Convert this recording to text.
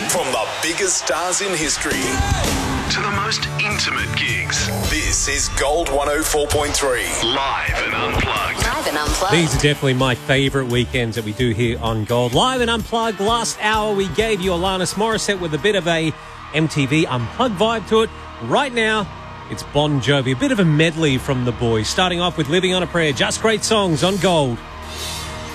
From the biggest stars in history to the most intimate gigs, this is Gold 104.3. Live and Unplugged. Live and Unplugged. These are definitely my favourite weekends that we do here on Gold. Live and Unplugged. Last hour we gave you Alanis Morissette with a bit of a MTV Unplugged vibe to it. Right now, it's Bon Jovi. A bit of a medley from the boys. Starting off with Living on a Prayer. Just great songs on Gold.